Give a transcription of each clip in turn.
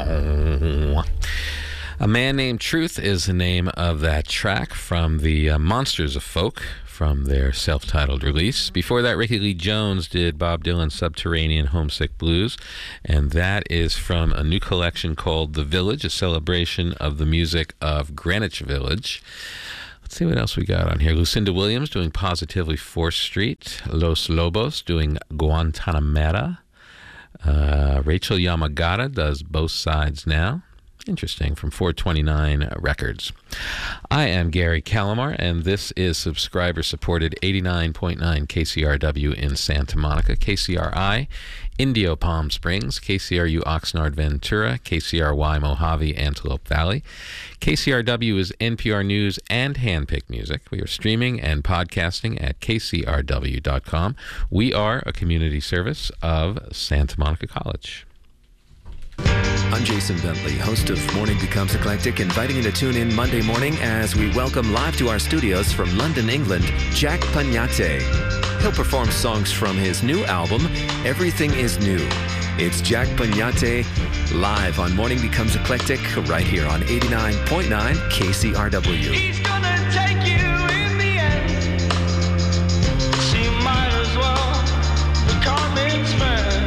A Man Named Truth is the name of that track from the Monsters of Folk from their self-titled release. Before that, Ricky Lee Jones did Bob Dylan's Subterranean Homesick Blues, and that is from a new collection called The Village, a celebration of the music of Greenwich Village. Let's see what else we got on here. Lucinda Williams doing Positively 4th Street. Los Lobos doing Guantanamera. Rachel Yamagata does Both Sides Now. Interesting, from 429 Records. I am Gary Calamar, and this is subscriber-supported 89.9 KCRW in Santa Monica, KCRI, Indio Palm Springs, KCRU Oxnard Ventura, KCRY Mojave Antelope Valley. KCRW is NPR News and handpicked music. We are streaming and podcasting at kcrw.com. We are a community service of Santa Monica College. I'm Jason Bentley, host of Morning Becomes Eclectic, inviting you to tune in Monday morning as we welcome live to our studios from London, England, Jack Pagnate. He'll perform songs from his new album, Everything Is New. It's Jack Pagnate live on Morning Becomes Eclectic right here on 89.9 KCRW. He's gonna take you in the end. She might as well. The comments man.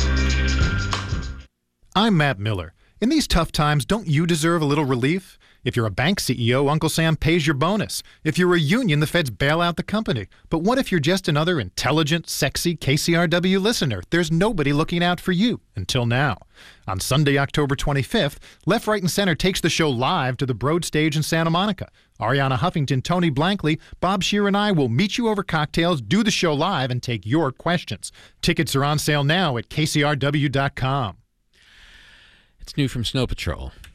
I'm Matt Miller. In these tough times, don't you deserve a little relief? If you're a bank CEO, Uncle Sam pays your bonus. If you're a union, the feds bail out the company. But what if you're just another intelligent, sexy KCRW listener? There's nobody looking out for you, until now. On Sunday, October 25th, Left, Right, and Center takes the show live to the Broad Stage in Santa Monica. Ariana Huffington, Tony Blankley, Bob Shear, and I will meet you over cocktails, do the show live, and take your questions. Tickets are on sale now at kcrw.com. It's new from Snow Patrol.